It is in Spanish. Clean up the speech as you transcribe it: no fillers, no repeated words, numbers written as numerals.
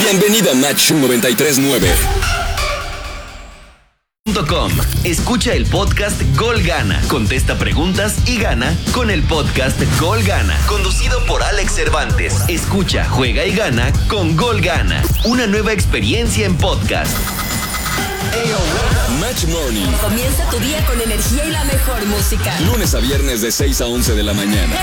Bienvenida a Match 93.9. Escucha el podcast Gol Gana. Contesta preguntas y gana con el podcast Gol Gana. Conducido por Alex Cervantes. Escucha, juega y gana con Gol Gana. Una nueva experiencia en podcast. Match Morning. Comienza tu día con energía y la mejor música. Lunes a viernes de 6 a 11 de la mañana.